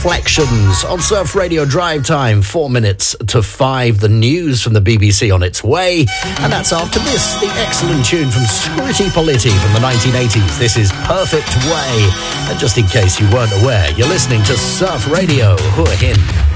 Reflections on Surf Radio Drive Time, 4 minutes to 5. The news from the BBC on its way. And that's after this, the excellent tune from Scritti Politti from the 1980s. This is Perfect Way. And just in case you weren't aware, you're listening to Surf Radio. Hua Hin.